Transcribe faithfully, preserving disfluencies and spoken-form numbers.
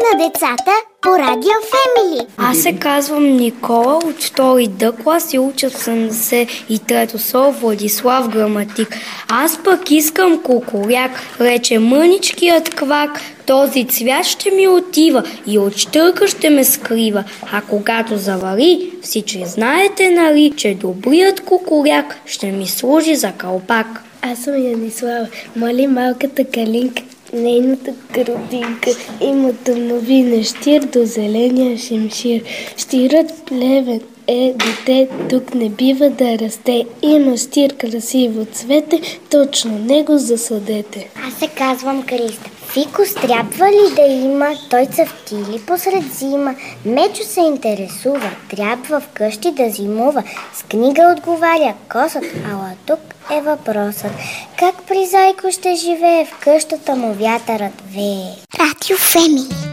на децата по Радио Фемили. Аз се казвам Никола от втори Д клас и уча в седемдесет и трето СО Владислав Граматик. Аз пък искам кукуряк, рече мъничкият квак. Този цвят ще ми отива и от щърка ще ме скрива. А когато завари, всички знаете, нали, че добрият кукуряк ще ми служи за калпак. Аз съм Янислава. Моли малката Калинка, нейната градинка, има домовина, щир до зеления шемшир. Щирът плевен е дете, тук не бива да расте. Има щир красиво цвете, точно него засадете. Аз се казвам Криста. Фикус трябва ли да има? Той цъфти ли посред зима? Мечо се интересува, трябва вкъщи да зимува. С книга отговаря косът, ала тук е въпросът. Как при Зайко ще живее, в къщата му вятърът вее? Радио Фемили.